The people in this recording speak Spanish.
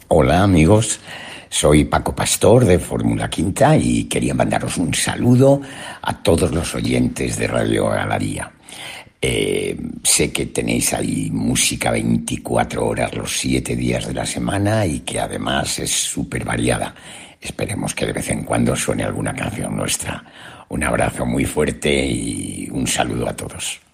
Hola amigos, soy Paco Pastor de Fórmula Quinta y quería mandaros un saludo a todos los oyentes de Radio Galaría. Sé que tenéis ahí música 24 horas los 7 días de la semana y que además es súper variada. Esperemos que de vez en cuando suene alguna canción nuestra. Un abrazo muy fuerte y un saludo a todos.